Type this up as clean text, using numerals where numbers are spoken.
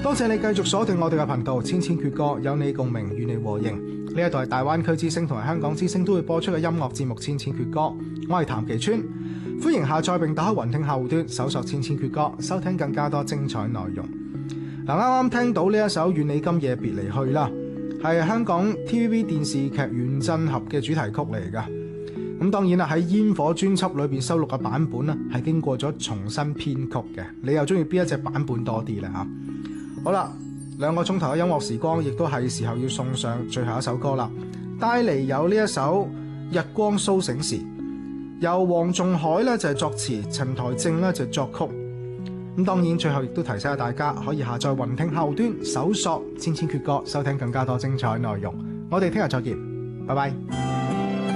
多謝你繼續鎖定我哋嘅頻道，千千闕歌，有你共鳴，與你和應。呢一度係大灣區之聲同埋香港之聲都會播出嘅音樂節目《千千闕歌》，我係譚其川，歡迎下載並打開雲聽客戶端，搜索《千千闕歌》，收聽更加多精彩內容。嗱，啱啱聽到呢一首《願你今夜別離去》啦，係香港 TVB 電視劇《原振俠》嘅主題曲嚟㗎。咁當然啦，喺煙火專輯裏邊收錄嘅版本呢，係經過咗重新編曲嘅。你又中意邊一隻版本多啲咧嚇？好啦，2個鐘頭嘅音樂時光，亦都係時候要送上最後一首歌啦。帶嚟有呢一首《日光蘇醒時》，由黃仲海咧就係作詞，陳台正咧就作曲。咁當然最後亦都提醒下大家，可以下載雲聽客戶端，搜索千千闕歌，收聽更加多精彩內容。我哋聽日再見，拜拜。